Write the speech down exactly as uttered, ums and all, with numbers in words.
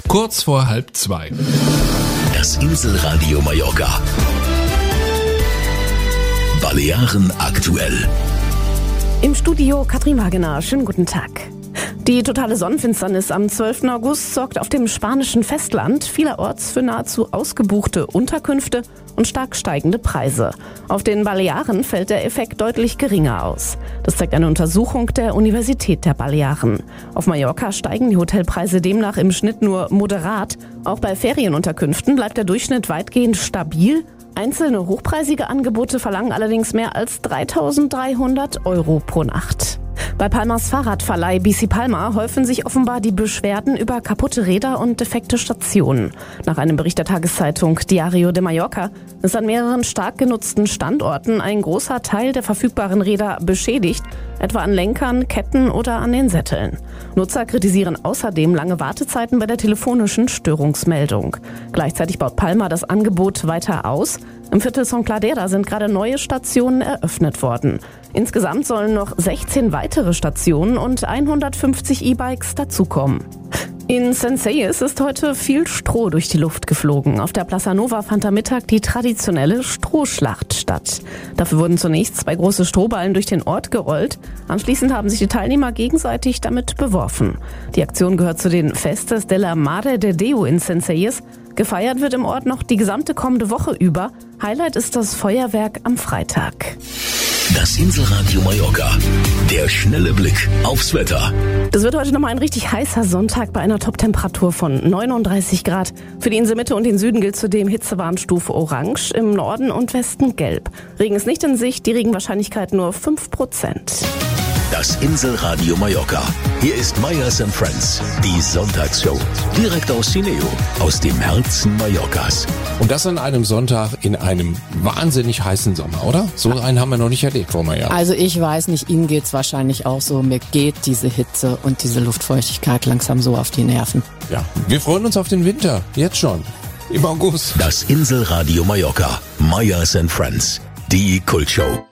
Kurz vor halb zwei. Das Inselradio Mallorca. Balearen aktuell. Im Studio Katrin Wagener. Schönen guten Tag. Die totale Sonnenfinsternis am zwölften August sorgt auf dem spanischen Festland vielerorts für nahezu ausgebuchte Unterkünfte und stark steigende Preise. Auf den Balearen fällt der Effekt deutlich geringer aus. Das zeigt eine Untersuchung der Universität der Balearen. Auf Mallorca steigen die Hotelpreise demnach im Schnitt nur moderat. Auch bei Ferienunterkünften bleibt der Durchschnitt weitgehend stabil. Einzelne hochpreisige Angebote verlangen allerdings mehr als dreitausenddreihundert Euro pro Nacht. Bei Palmas Fahrradverleih B C Palma häufen sich offenbar die Beschwerden über kaputte Räder und defekte Stationen. Nach einem Bericht der Tageszeitung Diario de Mallorca ist an mehreren stark genutzten Standorten ein großer Teil der verfügbaren Räder beschädigt, etwa an Lenkern, Ketten oder an den Sätteln. Nutzer kritisieren außerdem lange Wartezeiten bei der telefonischen Störungsmeldung. Gleichzeitig baut Palma das Angebot weiter aus. Im Viertel Son Cladera sind gerade neue Stationen eröffnet worden. Insgesamt sollen noch sechzehn weitere Stationen und hundertfünfzig E-Bikes dazukommen. In Senseies ist heute viel Stroh durch die Luft geflogen. Auf der Plaza Nova fand am Mittag die traditionelle Strohschlacht statt. Dafür wurden zunächst zwei große Strohballen durch den Ort gerollt. Anschließend haben sich die Teilnehmer gegenseitig damit beworfen. Die Aktion gehört zu den Festes de la Madre de Déu in Senseies. Gefeiert wird im Ort noch die gesamte kommende Woche über. Highlight ist das Feuerwerk am Freitag. Das Inselradio Mallorca. Der schnelle Blick aufs Wetter. Das wird heute nochmal ein richtig heißer Sonntag bei einer Toptemperatur von neununddreißig Grad. Für die Inselmitte und den Süden gilt zudem Hitzewarnstufe Orange, im Norden und Westen Gelb. Regen ist nicht in Sicht, die Regenwahrscheinlichkeit nur fünf Prozent. Das Inselradio Mallorca. Hier ist Meyers and Friends, die Sonntagsshow. Direkt aus Cineo, aus dem Herzen Mallorcas. Und das an einem Sonntag in einem wahnsinnig heißen Sommer, oder? So einen haben wir noch nicht erlebt, Frau Meyer. Also ich weiß nicht, Ihnen geht's wahrscheinlich auch so. Mir geht diese Hitze und diese Luftfeuchtigkeit langsam so auf die Nerven. Ja, wir freuen uns auf den Winter, jetzt schon, im August. Das Inselradio Mallorca, Meyers and Friends, die Kultshow.